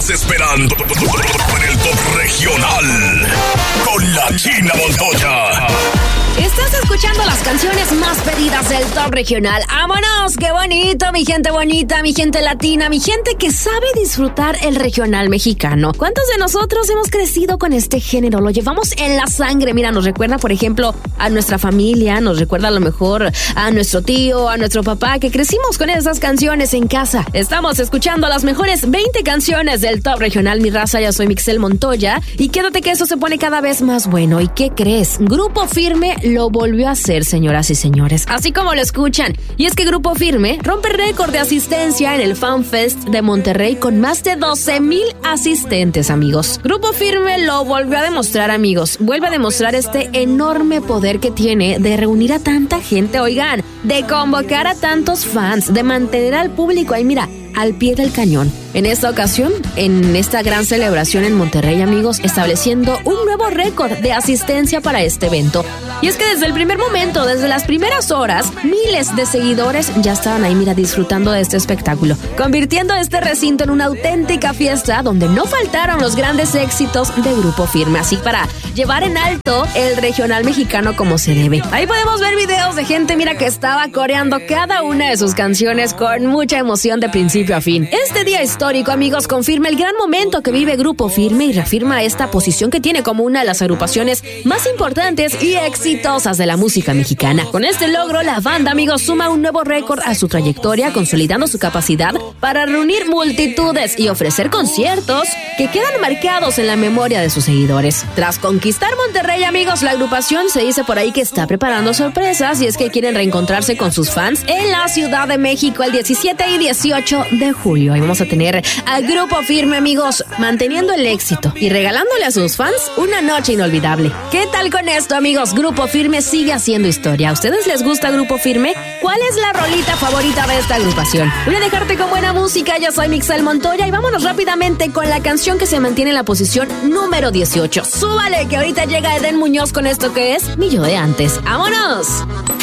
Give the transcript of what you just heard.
estabas esperando en el Top Regional con la China Montoya. Estás escuchando las canciones más pedidas del Top Regional. ¡Vámonos! ¡Qué bonito, mi gente bonita, mi gente latina, mi gente que sabe disfrutar el regional mexicano! ¿Cuántos de nosotros hemos crecido con este género? Lo llevamos en la sangre. Mira, nos recuerda, por ejemplo, a nuestra familia, nos recuerda a lo mejor a nuestro tío, a nuestro papá, que crecimos con esas canciones en casa. Estamos escuchando las mejores 20 canciones del Top Regional, mi raza. Ya soy Mixel Montoya y quédate que eso se pone cada vez más bueno. ¿Y qué crees? Grupo Firme lo volvió a hacer, señoras y señores, así como lo escuchan. Y es que Grupo Firme rompe récord de asistencia en el Fan Fest de Monterrey con más de 12,000 asistentes, amigos. Grupo Firme lo volvió a demostrar, amigos. Vuelve a demostrar este enorme poder que tiene de reunir a tanta gente, oigan, de convocar a tantos fans, de mantener al público ahí, mira, al pie del cañón. En esta ocasión, en esta gran celebración en Monterrey, amigos, estableciendo un nuevo récord de asistencia para este evento. Y es que desde el primer momento, desde las primeras horas, miles de seguidores ya estaban ahí, mira, disfrutando de este espectáculo, convirtiendo este recinto en una auténtica fiesta donde no faltaron los grandes éxitos de Grupo Firme, así para llevar en alto el regional mexicano como se debe. Ahí podemos ver videos de gente, mira, que estaba coreando cada una de sus canciones con mucha emoción de principio a fin. Este día histórico, amigos, confirma el gran momento que vive Grupo Firme y reafirma esta posición que tiene como una de las agrupaciones más importantes y exitosas de la música mexicana. Con este logro, la banda, amigos, suma un nuevo récord a su trayectoria, consolidando su capacidad para reunir multitudes y ofrecer conciertos que quedan marcados en la memoria de sus seguidores. Tras conquistar Monterrey, amigos, la agrupación se dice por ahí que está preparando sorpresas y es que quieren reencontrarse con sus fans en la Ciudad de México el 17 y 18 de julio. Ahí vamos a tener al Grupo Firme, amigos, manteniendo el éxito y regalándole a sus fans una noche inolvidable. ¿Qué tal con esto, amigos? Grupo Firme sigue haciendo historia. ¿A ustedes les gusta Grupo Firme? ¿Cuál es la rolita favorita de esta agrupación? Voy a dejarte con buena música. Yo soy Mixel Montoya y vámonos rápidamente con la canción que se mantiene en la posición número 18. ¡Súbale! Que ahorita llega Eden Muñoz con esto que es Mi Yo de Antes. ¡Vámonos!